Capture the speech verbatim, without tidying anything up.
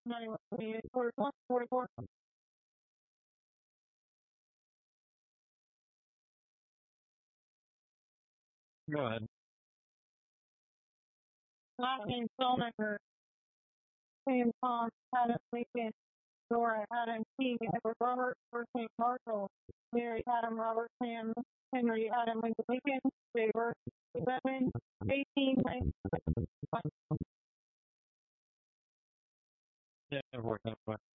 ninety-one, twenty-eight, forty-one, forty-four. Go ahead. Last name Stelnaker. Sam Tom, Adam Lincoln, Dora, Adam King, Edward Robert, first name Marshall, Mary Adam Robert Sam, Henry Adam Lincoln Lincoln, Favor, seven, eighteen, Yeah, it worked out fine.